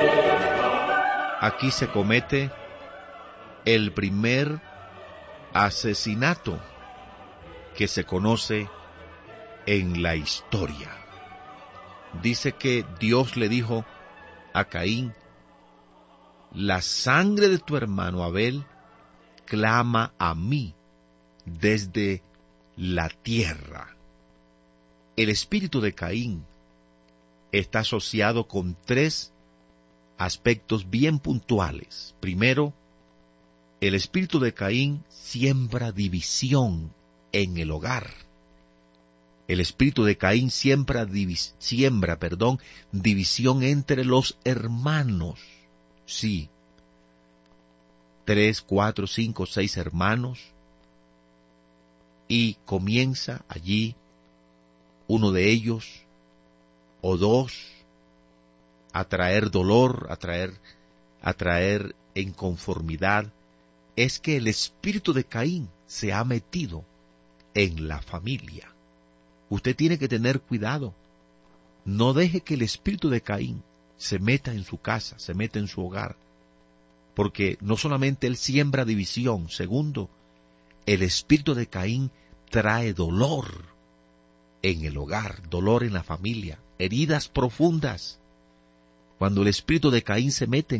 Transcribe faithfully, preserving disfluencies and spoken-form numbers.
Aquí se comete el primer asesinato que se conoce en la historia. Dice que Dios le dijo a Caín: la sangre de tu hermano Abel clama a mí desde la tierra. El espíritu de Caín está asociado con tres aspectos bien puntuales. Primero, el espíritu de Caín siembra división en el hogar. El espíritu de Caín siembra, divis, siembra perdón, división entre los hermanos. Sí, tres, cuatro, cinco, seis hermanos, y comienza allí uno de ellos o dos a traer dolor, a traer, a traer inconformidad. Es que el espíritu de Caín se ha metido en la familia. Usted tiene que tener cuidado. No deje que el espíritu de Caín se meta en su casa, se meta en su hogar. Porque no solamente él siembra división, segundo, el espíritu de Caín trae dolor en el hogar, dolor en la familia, heridas profundas. Cuando el espíritu de Caín se mete